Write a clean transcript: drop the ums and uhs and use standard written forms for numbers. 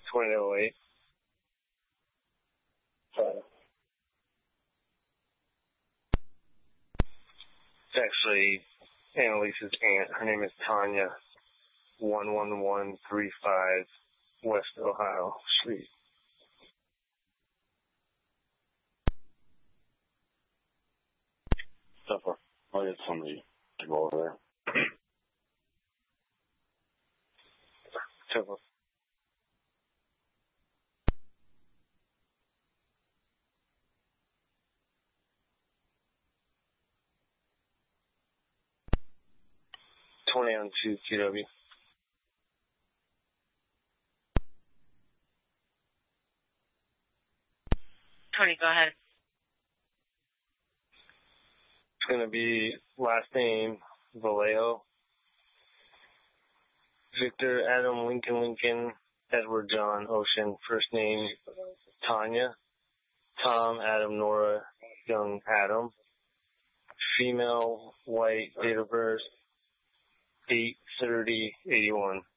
2008. It's actually Annalise's aunt. Her name is Tanya. 11135 West Ohio Street. Suffer. I'll get somebody to go over there. Suffer. Twenty on 2 QW. Tony, go ahead. It's going to be last name, Vallejo. Victor, Adam, Lincoln, Edward, John, Ocean. First name, Tanya. Tom, Adam, Nora, Young, Adam. Female, white, date of birth, 8/30/81.